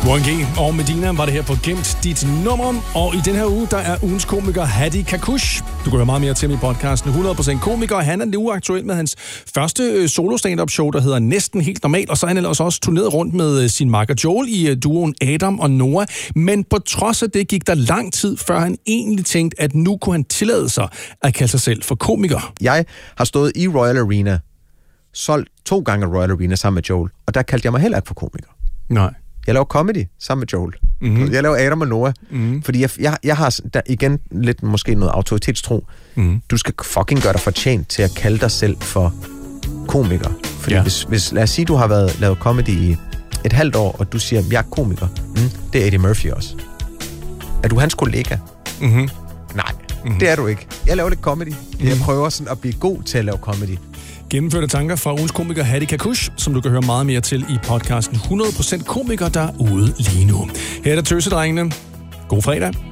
Warren G og Medina var det her på Gemt Dit Nummer. Og i den her uge, der er ugens komiker Hadi Kakush. Du kan høre meget mere til ham i podcasten 100% komiker. Han er nu aktuel med hans første solo stand-up show, der hedder Næsten Helt Normal. Og så er han ellers også turneret rundt med sin makker Joel i duoen Adam og Noah. Men på trods af det gik der lang tid, før han egentlig tænkte, at nu kunne han tillade sig at kalde sig selv for komiker. Jeg har stået i Royal Arena, solgt 2 gange Royal Arena sammen med Joel, og der kaldte jeg mig heller ikke for komiker. Nej. Jeg laver comedy sammen med Joel. Mm-hmm. Jeg laver Adam og Noah. Mm-hmm. Fordi jeg har der, igen lidt måske noget autoritetstro. Mm-hmm. Du skal fucking gøre dig fortjent til at kalde dig selv for komiker. Fordi hvis lad os sige, du har lavet comedy i et halvt år, og du siger, jeg er komiker. Det er Eddie Murphy også. Er du hans kollega? Mm-hmm. Nej, det er du ikke. Jeg laver lidt comedy. Jeg prøver sådan at blive god til at lave comedy. Gennemførte tanker fra ugens komiker Hadi Kakush, som du kan høre meget mere til i podcasten 100% komiker, der er ude lige nu. Her er der Tøsedrengene. God fredag.